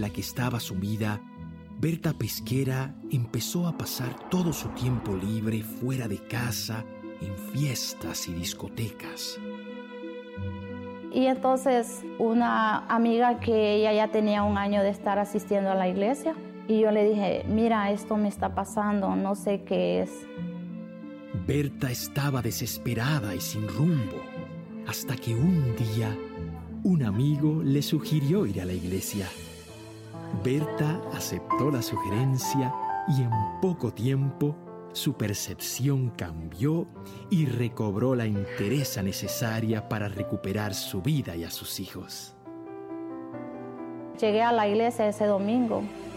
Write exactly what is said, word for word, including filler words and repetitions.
la que estaba sumida, Berta Pesquera empezó a pasar todo su tiempo libre fuera de casa, en fiestas y discotecas. Y entonces una amiga que ella ya tenía un año de estar asistiendo a la iglesia, y yo le dije, mira, esto me está pasando, no sé qué es. Berta estaba desesperada y sin rumbo, hasta que un día un amigo le sugirió ir a la iglesia. Berta aceptó la sugerencia y en poco tiempo su percepción cambió y recobró la entereza necesaria para recuperar su vida y a sus hijos. Llegué a la iglesia ese domingo